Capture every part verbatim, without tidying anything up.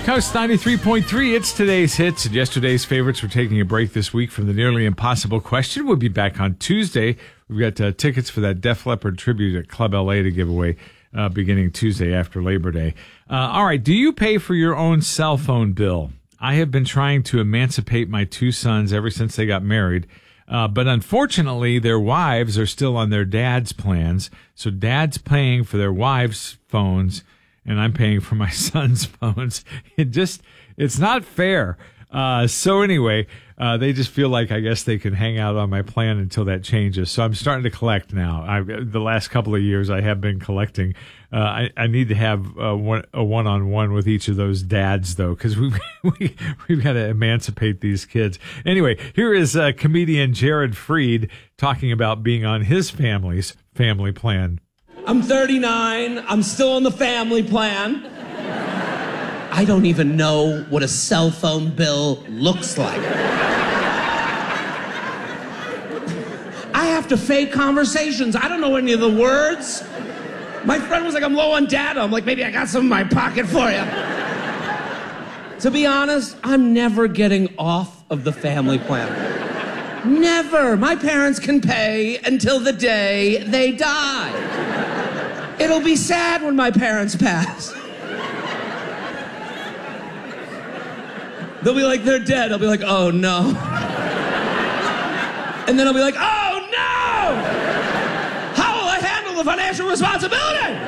Coast ninety-three point three, it's today's hits and yesterday's favorites. We're taking a break this week from the Nearly Impossible question. We'll be back on Tuesday. We've got uh, tickets for that Def Leppard tribute at Club L A to give away uh, beginning Tuesday after Labor Day. Uh, all right, do you pay for your own cell phone bill? I have been trying to emancipate my two sons ever since they got married. Uh, but unfortunately, their wives are still on their dad's plans. So dad's paying for their wives' phones, and I'm paying for my son's phones. It just, it's not fair. Uh, so anyway, uh, they just feel like, I guess they can hang out on my plan until that changes. So I'm starting to collect now. I, the last couple of years I have been collecting. Uh, I, I need to have uh, one, a one-on-one with each of those dads, though, because we, we, we've got to emancipate these kids. Anyway, here is uh, comedian Jared Freed talking about being on his family's family plan. I'm thirty-nine. I'm still on the family plan. I don't even know what a cell phone bill looks like. I have to fake conversations. I don't know any of the words. My friend was like, I'm low on data. I'm like, maybe I got some in my pocket for you. To be honest, I'm never getting off of the family plan. Never. My parents can pay until the day they die. It'll be sad when my parents pass. They'll be like, they're dead. I'll be like, oh, no. And then I'll be like, oh, no! How will I handle the financial responsibility?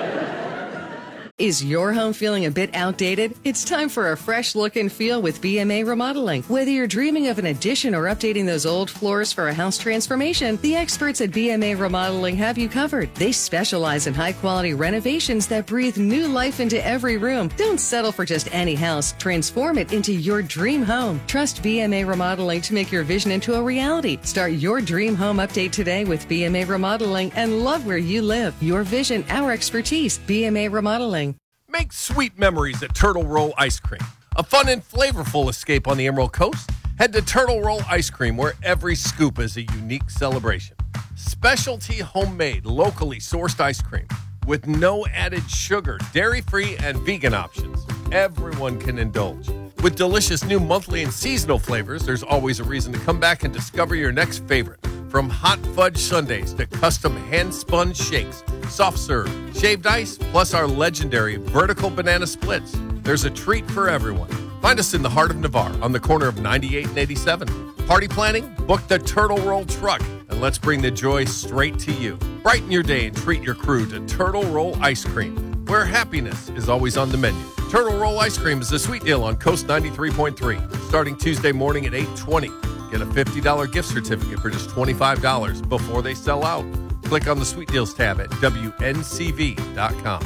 Is your home feeling a bit outdated? It's time for a fresh look and feel with B M A Remodeling. Whether you're dreaming of an addition or updating those old floors for a house transformation, the experts at B M A Remodeling have you covered. They specialize in high-quality renovations that breathe new life into every room. Don't settle for just any house. Transform it into your dream home. Trust B M A Remodeling to make your vision into a reality. Start your dream home update today with B M A Remodeling and love where you live. Your vision, our expertise. B M A Remodeling. Make sweet memories at Turtle Roll Ice Cream. A fun and flavorful escape on the Emerald Coast. Head to Turtle Roll Ice Cream, where every scoop is a unique celebration. Specialty homemade, locally sourced ice cream with no added sugar, dairy-free, and vegan options. Everyone can indulge. With delicious new monthly and seasonal flavors, there's always a reason to come back and discover your next favorite. From hot fudge sundaes to custom hand-spun shakes, soft serve, shaved ice, plus our legendary vertical banana splits. There's a treat for everyone. Find us in the heart of Navarre on the corner of ninety-eight and eighty-seven. Party planning? Book the Turtle Roll truck, and let's bring the joy straight to you. Brighten your day and treat your crew to Turtle Roll Ice Cream, where happiness is always on the menu. Turtle Roll Ice Cream is a sweet deal on Coast ninety-three point three, starting Tuesday morning at eight twenty. Get a fifty dollars gift certificate for just twenty-five dollars before they sell out. Click on the Sweet Deals tab at W N C V dot com.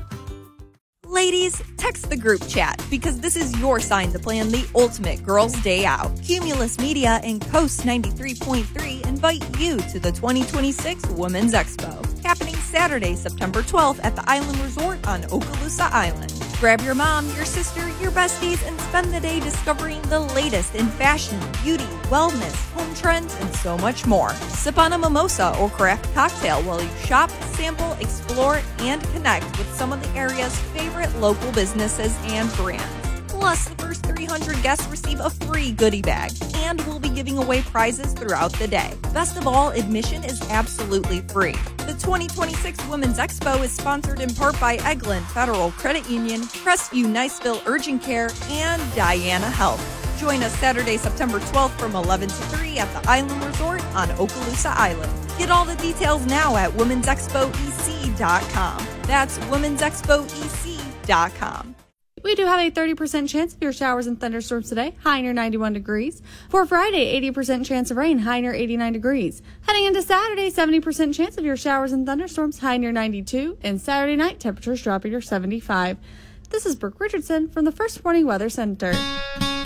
Ladies, text the group chat because this is your sign to plan the ultimate girls' day out. Cumulus Media and Coast ninety-three point three invite you to the twenty twenty-six Women's Expo, happening Saturday, September twelfth at the Island Resort on Okaloosa Island. Grab your mom, your sister, your besties, and spend the day discovering the latest in fashion, beauty, wellness, home trends, and so much more. Sip on a mimosa or craft cocktail while you shop, sample, explore, and connect with some of the area's favorite local businesses and brands. Plus, the first three hundred guests receive a free goodie bag, and we'll be giving away prizes throughout the day. Best of all, admission is absolutely free. The twenty twenty-six Women's Expo is sponsored in part by Eglin Federal Credit Union, Crestview Niceville Urgent Care, and Diana Health. Join us Saturday, September twelfth from eleven to three at the Island Resort on Okaloosa Island. Get all the details now at womens expo e c dot com. That's womens expo e c dot com. We do have a thirty percent chance of your showers and thunderstorms today, high near ninety-one degrees. For Friday, eighty percent chance of rain, high near eighty-nine degrees. Heading into Saturday, seventy percent chance of your showers and thunderstorms, high near ninety-two. And Saturday night, temperatures dropping to seventy-five. This is Brooke Richardson from the First Warning Weather Center.